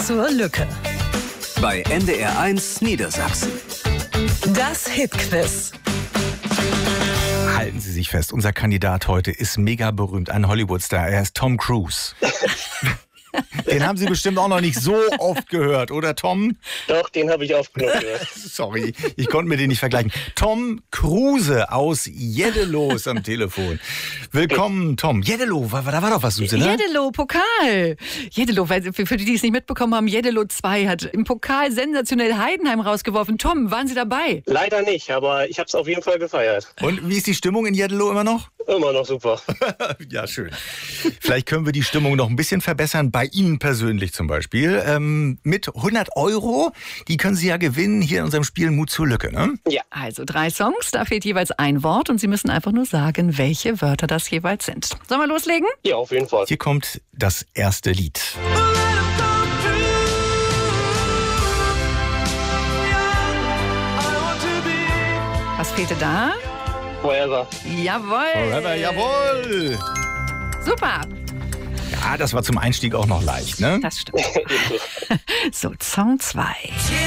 zur Lücke. Bei NDR1 Niedersachsen. Das Hitquiz. Halten Sie sich fest, unser Kandidat heute ist mega berühmt, ein Hollywood-Star. Er ist Tom Cruise. Den haben Sie bestimmt auch noch nicht so oft gehört, oder Tom? Doch, den habe ich oft genug gehört. Sorry, ich konnte mir den nicht vergleichen. Tom Kruse aus Jeddeloh am Telefon. Willkommen, Tom. Jeddeloh, da war doch was, Suse, ne? Jeddeloh, Pokal. Jeddeloh, für die, die es nicht mitbekommen haben, Jeddeloh 2 hat im Pokal sensationell Heidenheim rausgeworfen. Tom, waren Sie dabei? Leider nicht, aber ich habe es auf jeden Fall gefeiert. Und wie ist die Stimmung in Jeddeloh immer noch? Immer noch super. Ja, schön. Vielleicht können wir die Stimmung noch ein bisschen verbessern, bei Ihnen persönlich zum Beispiel. Mit 100 €, die können Sie ja gewinnen hier in unserem Spiel Mut zur Lücke, ne? Ja. Also 3 Songs, da fehlt jeweils ein Wort und Sie müssen einfach nur sagen, welche Wörter das jeweils sind. Sollen wir loslegen? Ja, auf jeden Fall. Hier kommt das erste Lied. Was fehlte da? Forever. Jawohl. Forever, jawohl! Super. Ja, das war zum Einstieg auch noch leicht, ne? Das stimmt. So, Song 2.